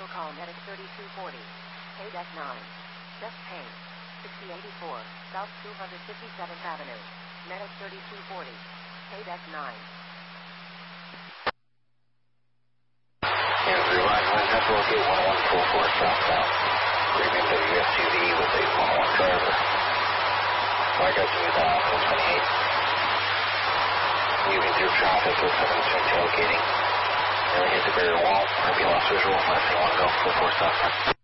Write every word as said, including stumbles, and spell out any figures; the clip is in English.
Vehicle call Medic thirty-two forty. K deck nine. Chest pain. sixty eighty-four, South two hundred fifty-seventh Avenue. Medic thirty-two forty. K deck nine. And three line one, network eight one one four four southbound. Premium W S U V with eight one one driver. Flag up to uh, four twenty-eight. Moving through traffic with seven two tailgating. Nearly hit the barrier wall. R P lost visual, last thing one go four four southbound.